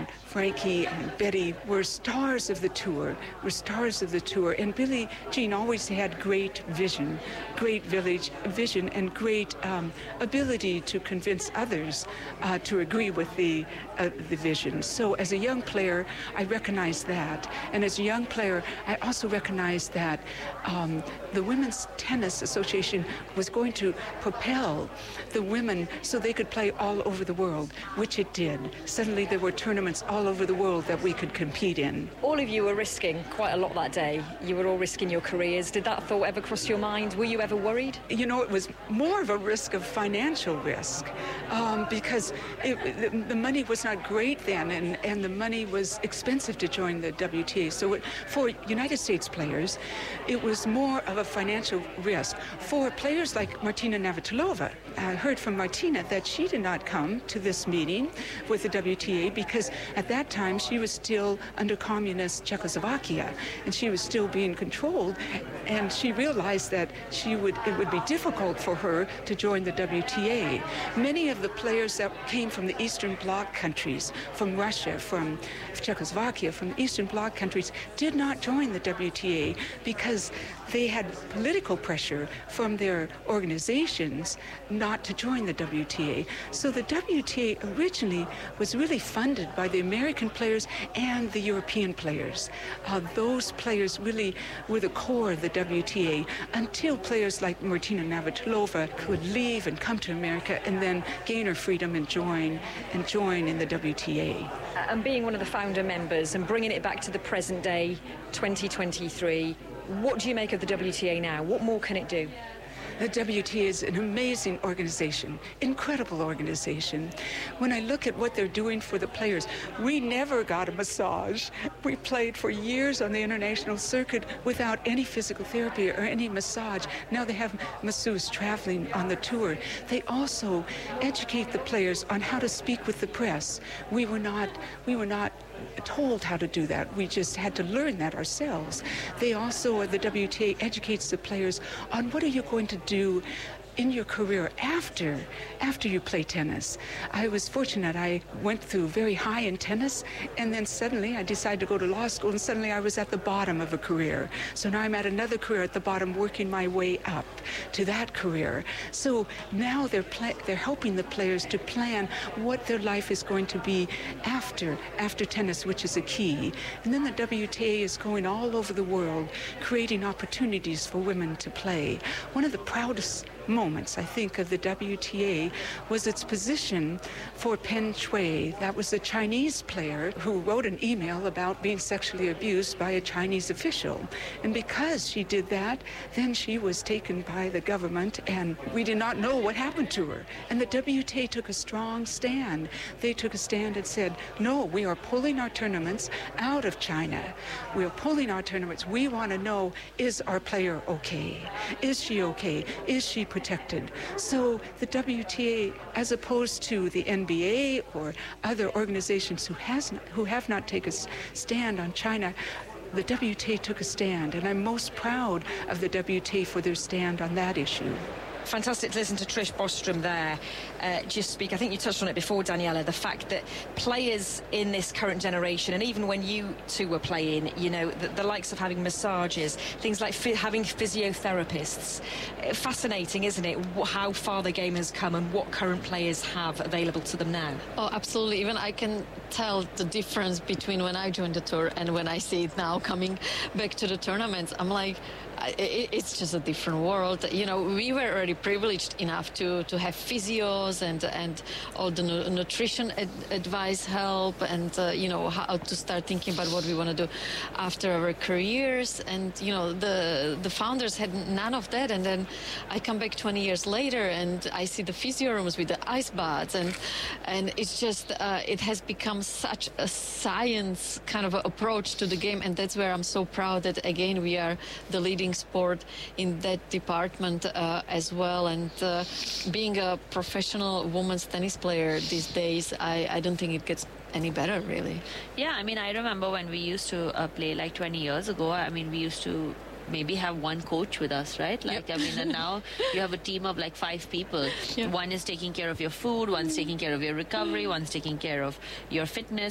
and Frankie and Betty were stars of the tour, and Billie Jean always had great vision, and great ability to convince others to agree with the vision. So as a young player, I recognized that, and as a young player, I also recognized that the Women's Tennis Association was going to propel the women so they could play all over the world, which it did. Suddenly there were tournaments all over the world that we could compete in. All of you were risking quite a lot that day. You were all risking your careers. Did that thought ever cross your mind? Were you ever worried? You know, it was more of a risk of financial risk because the money was not great then, and the money was expensive to join the WTA. So for United States players, it was more of a financial risk. For players like Martina Navratilova, I heard from Martina that she did not come to this meeting with the WTA because at that time she was still under communist Czechoslovakia and she was still being controlled, and she realized that it would be difficult for her to join the WTA. Many of the players that came from the Eastern Bloc countries, from Russia, from Czechoslovakia, from the Eastern Bloc countries, did not join the WTA because they had political pressure from their organizations not to join the WTA. So the WTA originally was really funded by the American players and the European players. Those players really were the core of the WTA until players like Martina Navratilova could leave and come to America and then gain her freedom and join in the WTA. And being one of the founder members and bringing it back to the present day, 2023, what do you make of the WTA now? What more can it do? The WTA is an amazing organization, incredible organization. When I look at what they're doing for the players, we never got a massage. We played for years on the international circuit without any physical therapy or any massage. Now they have masseuses traveling on the tour. They also educate the players on how to speak with the press. We were not told how to do that. We just had to learn that ourselves. They also, the WTA educates the players on what are you going to do in your career after you play tennis. I was fortunate. I went through very high in tennis, and then suddenly I decided to go to law school, and suddenly I was at the bottom of a career. So now I'm at another career at the bottom, working my way up to that career. So now they're helping the players to plan what their life is going to be after tennis, which is a key. And then the WTA is going all over the world, creating opportunities for women to play. One of the proudest moments, I think, of the WTA was its position for Peng Shuai. That was a Chinese player who wrote an email about being sexually abused by a Chinese official. And because she did that, then she was taken by the government, and we did not know what happened to her. And the WTA took a strong stand. They took a stand and said, no, we are pulling our tournaments out of China. We are pulling our tournaments. We want to know, is our player okay? Is she okay? Is she protected? So the WTA, as opposed to the NBA or other organizations who have not taken a stand on China, the WTA took a stand, and I'm most proud of the WTA for their stand on that issue. Fantastic to listen to Trish Bostrom there just speak. I think you touched on it before, Daniela, the fact that players in this current generation, and even when you two were playing, you know, the likes of having massages, things like having physiotherapists. Fascinating, isn't it, how far the game has come and what current players have available to them now? Oh, absolutely. Even I can tell the difference between when I joined the tour and when I see it now coming back to the tournaments. I'm like, it's just a different world. You know, we were already privileged enough to have physios and all the nutrition advice help, and you know, how to start thinking about what we want to do after our careers. And you know, the founders had none of that. And then I come back 20 years later and I see the physio rooms with the ice baths, and it's just it has become such a science kind of approach to the game. And that's where I'm so proud that again we are the leading sport in that department as well. And being a professional women's tennis player these days, I don't think it gets any better, really. Yeah, I mean, I remember when we used to play like 20 years ago. I mean, we used to maybe have one coach with us, right? Like, yep. I mean, and now you have a team of like 5 people. Yep. One is taking care of your food, one's taking care of your recovery, one's taking care of your fitness.